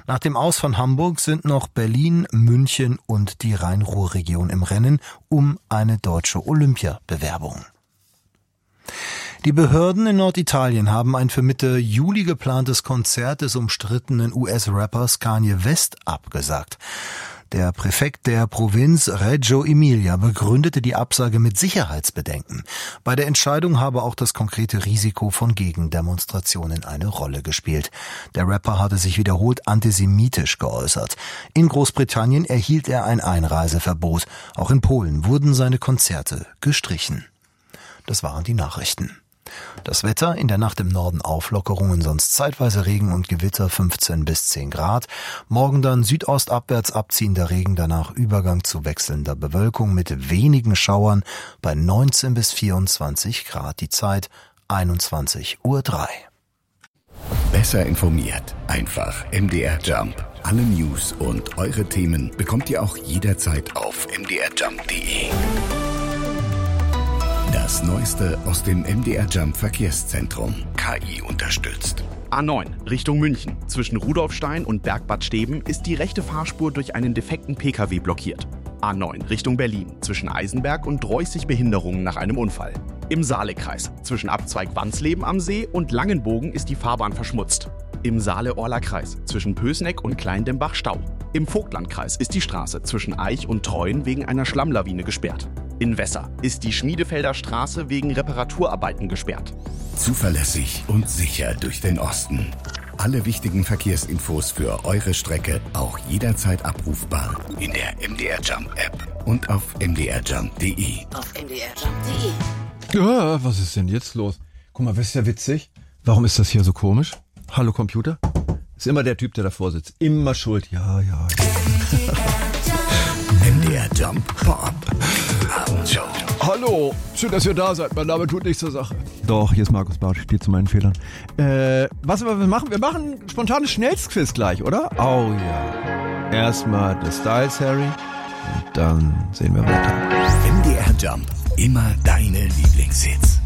Nach dem Aus von Hamburg sind noch Berlin, München und die Rhein-Ruhr-Region im Rennen um eine deutsche Olympiabewerbung. Die Behörden in Norditalien haben ein für Mitte Juli geplantes Konzert des umstrittenen US-Rappers Kanye West abgesagt. Der Präfekt der Provinz Reggio Emilia begründete die Absage mit Sicherheitsbedenken. Bei der Entscheidung habe auch das konkrete Risiko von Gegendemonstrationen eine Rolle gespielt. Der Rapper hatte sich wiederholt antisemitisch geäußert. In Großbritannien erhielt er ein Einreiseverbot. Auch in Polen wurden seine Konzerte gestrichen. Das waren die Nachrichten. Das Wetter: in der Nacht im Norden Auflockerungen, sonst zeitweise Regen und Gewitter, 15 bis 10 Grad. Morgen dann südostabwärts abziehender Regen, danach Übergang zu wechselnder Bewölkung mit wenigen Schauern bei 19 bis 24 Grad. Die Zeit 21:03 Uhr. Besser informiert, einfach MDR Jump. Alle News und eure Themen bekommt ihr auch jederzeit auf mdrjump.de. Das Neueste aus dem MDR Jump Verkehrszentrum. KI unterstützt. A9 Richtung München. Zwischen Rudolfstein und Bergbad Steben ist die rechte Fahrspur durch einen defekten Pkw blockiert. A9 Richtung Berlin. Zwischen Eisenberg und Droyßig Behinderungen nach einem Unfall. Im Saalekreis. Zwischen Abzweig Wansleben am See und Langenbogen ist die Fahrbahn verschmutzt. Im Saale-Orla-Kreis. Zwischen Pößneck und Kleindembach Stau. Im Vogtlandkreis ist die Straße zwischen Eich und Treuen wegen einer Schlammlawine gesperrt. In Wesser ist die Schmiedefelder Straße wegen Reparaturarbeiten gesperrt. Zuverlässig und sicher durch den Osten. Alle wichtigen Verkehrsinfos für eure Strecke auch jederzeit abrufbar in der MDR Jump App und auf mdrjump.de. Auf mdrjump.de. Ja, was ist denn jetzt los? Guck mal, wisst ihr witzig? Warum ist das hier so komisch? Hallo Computer? Ist immer der Typ, der davor sitzt. Immer schuld. Ja. MDR Jump Pop. Abendshow. Hallo, schön, dass ihr da seid. Mein Name tut nichts zur Sache. Doch, hier ist Markus Bartsch, ich stehe zu meinen Fehlern. Was wir machen? Wir machen ein spontanes Schnellstquiz gleich, oder? Oh ja. Erstmal The Styles Harry und dann sehen wir weiter. MDR Jump. Immer deine Lieblingshits.